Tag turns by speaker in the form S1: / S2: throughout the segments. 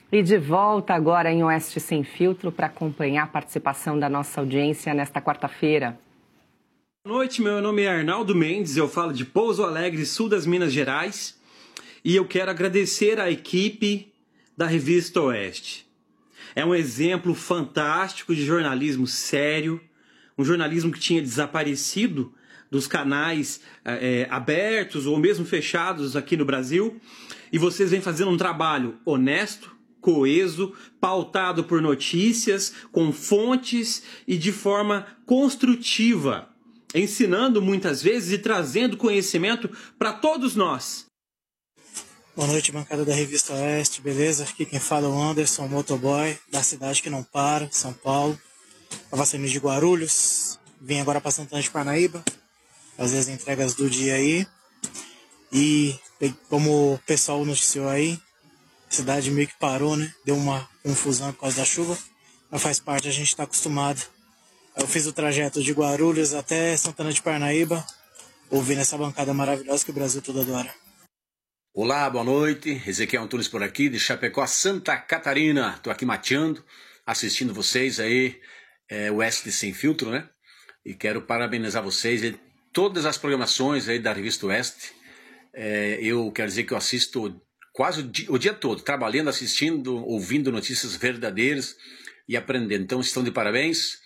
S1: E de volta agora em Oeste Sem Filtro para acompanhar a participação da nossa audiência nesta quarta-feira.
S2: Boa noite, meu nome é Arnaldo Mendes, eu falo de Pouso Alegre, sul das Minas Gerais, e eu quero agradecer à equipe da Revista Oeste. É um exemplo fantástico de jornalismo sério, um jornalismo que tinha desaparecido dos canais abertos ou mesmo fechados aqui no Brasil, e vocês vêm fazendo um trabalho honesto, coeso, pautado por notícias, com fontes e de forma construtiva, ensinando muitas vezes e trazendo conhecimento para todos nós.
S3: Boa noite, bancada da Revista Oeste, beleza? Aqui quem fala é o Anderson, motoboy, da cidade que não para, São Paulo. Estava saindo de Guarulhos, vim agora para Santana de Parnaíba, fazer as entregas do dia aí. E como o pessoal noticiou aí, a cidade meio que parou, né? Deu uma confusão por causa da chuva, mas faz parte, a gente está acostumado. Eu fiz o trajeto de Guarulhos até Santana de Parnaíba, ouvindo essa bancada maravilhosa que o Brasil todo adora.
S4: Olá, boa noite. Ezequiel Antunes por aqui, de Chapecó, Santa Catarina. Estou aqui mateando, assistindo vocês aí, Oeste Sem Filtro, né? E quero parabenizar vocês e todas as programações aí da Revista Oeste. Eu quero dizer que eu assisto quase o dia todo, trabalhando, assistindo, ouvindo notícias verdadeiras e aprendendo. Então, estão de parabéns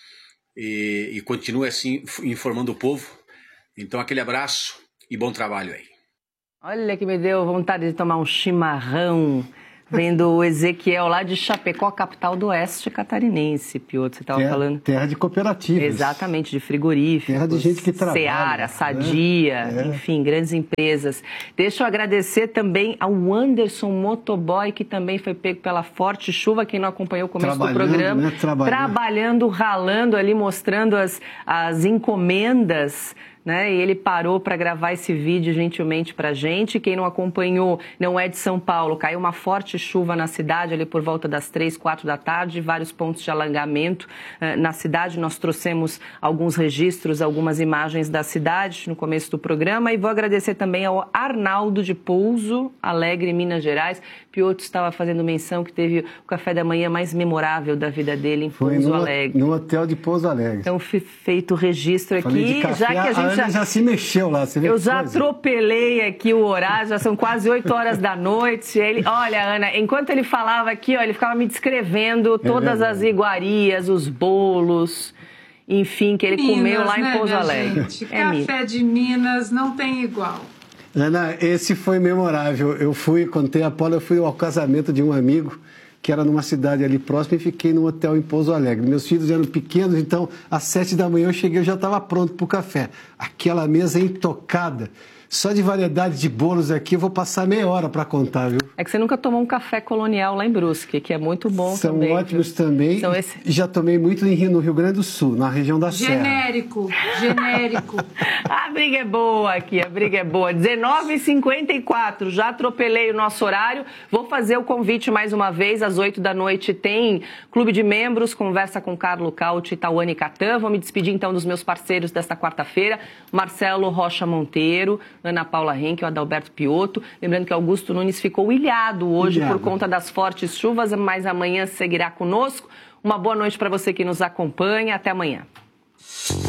S4: e continue assim informando o povo. Então, aquele abraço e bom trabalho aí.
S1: Olha que me deu vontade de tomar um chimarrão, vendo o Ezequiel lá de Chapecó, capital do Oeste catarinense, Piotr, você estava falando.
S5: Terra de cooperativas.
S1: Exatamente, de frigoríficos.
S5: Terra de gente que trabalha.
S1: Seara, Sadia, enfim, grandes empresas. Deixa eu agradecer também ao Anderson Motoboy, que também foi pego pela forte chuva, quem não acompanhou o começo do programa.
S5: Né?
S1: Trabalhando, ralando ali, mostrando as encomendas, né? E ele parou para gravar esse vídeo gentilmente para a gente. Quem não acompanhou, não é de São Paulo, caiu uma forte chuva na cidade ali por volta das 3, 4 da tarde, vários pontos de alagamento na cidade. Nós trouxemos alguns registros, algumas imagens da cidade no começo do programa, e vou agradecer também ao Arnaldo de Pouso Alegre, Minas Gerais. Piotr estava fazendo menção que teve o café da manhã mais memorável da vida dele em Pouso Alegre.
S5: No hotel de Pouso Alegre.
S1: Então, feito o registro aqui, já que a gente
S5: já se mexeu lá. Você vê
S1: eu já atropelei aqui o horário, já são quase 8 horas da noite. Olha, Ana, enquanto ele falava aqui, ele ficava me descrevendo todas as iguarias, os bolos, enfim, que ele comeu lá em Pouso Alegre.
S6: Gente, café de Minas não tem igual.
S5: Ana, esse foi memorável. Contei a Paula, eu fui ao casamento de um amigo que era numa cidade ali próxima, e fiquei num hotel em Pouso Alegre. Meus filhos eram pequenos, então às 7 da manhã eu cheguei, eu já estava pronto para o café. Aquela mesa intocada, só de variedade de bolos aqui, eu vou passar meia hora para contar, viu?
S1: É que você nunca tomou um café colonial lá em Brusque, que é muito bom também.
S5: São ótimos também. Já tomei muito no Rio Grande do Sul, na região da Serra.
S6: Genérico.
S1: A briga é boa aqui, a briga é boa. 19h54, já atropelei o nosso horário. Vou fazer o convite mais uma vez, às 8 da noite tem Clube de Membros, conversa com Carlo Cauti e Tawane Catan. Vou me despedir então dos meus parceiros desta quarta-feira, Marcelo Rocha Monteiro, Ana Paula Henke, o Adalberto Piotto. Lembrando que Augusto Nunes ficou ilhado hoje por conta das fortes chuvas, mas amanhã seguirá conosco. Uma boa noite para você que nos acompanha. Até amanhã.